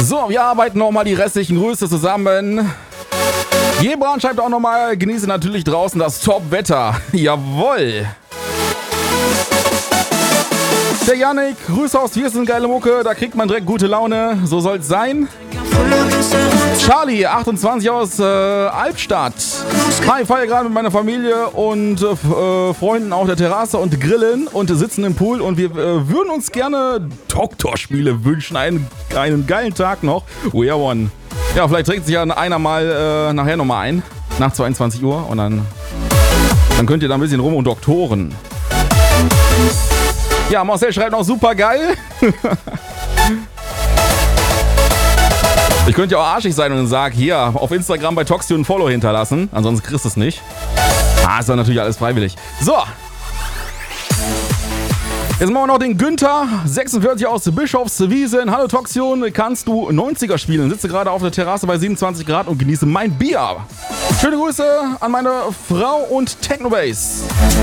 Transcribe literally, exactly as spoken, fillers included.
So, wir arbeiten nochmal die restlichen Grüße zusammen. Gebran schreibt auch nochmal, genieße natürlich draußen das Top-Wetter. Jawohl. Der Yannick, Grüße aus Viersen, geile Mucke, da kriegt man direkt gute Laune, so soll's sein. Charlie, achtundzwanzig aus äh, Albstadt. Hi, ich feiere gerade mit meiner Familie und äh, Freunden auf der Terrasse und grillen und sitzen im Pool und wir äh, würden uns gerne Doktorspiele wünschen. Einen, einen geilen Tag noch. We are one. Ja, vielleicht trinkt sich ja einer mal äh, nachher nochmal ein, nach zweiundzwanzig Uhr und dann, dann könnt ihr da ein bisschen rum und doktoren. Ja, Marcel schreibt noch super geil. Ich könnte ja auch arschig sein und sagen, hier, auf Instagram bei Toxio ein Follow hinterlassen. Ansonsten kriegst du es nicht. Ah, ist doch natürlich alles freiwillig. So. Jetzt machen wir noch den Günther, sechsundvierzig aus Bischofswiesen. Hallo Toxion, kannst du neunziger spielen? Sitze gerade auf der Terrasse bei siebenundzwanzig Grad und genieße mein Bier. Schöne Grüße an meine Frau und Technobase.